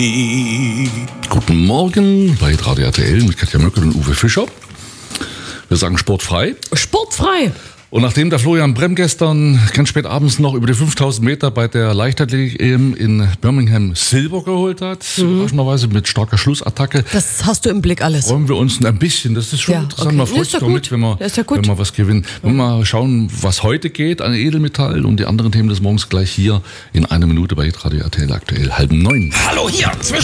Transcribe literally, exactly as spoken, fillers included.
Guten Morgen bei Radio R T L mit Katja Möckel und Uwe Fischer. Wir sagen sportfrei. Sportfrei. Und nachdem der Florian Bremm gestern ganz spät abends noch über die fünftausend Meter bei der Leichtathletik-E M in Birmingham Silber geholt hat, mhm. überraschenderweise mit starker Schlussattacke, das hast du im Blick alles. freuen wir uns ein bisschen. Das ist schon ja, interessant. Okay. Man freut sich doch mit, wenn wir, ja wenn wir was gewinnen. Wenn wir mal schauen, was heute geht an Edelmetall und die anderen Themen des Morgens gleich hier in einer Minute bei Radio R T L aktuell halb neun. Hallo hier, zwischen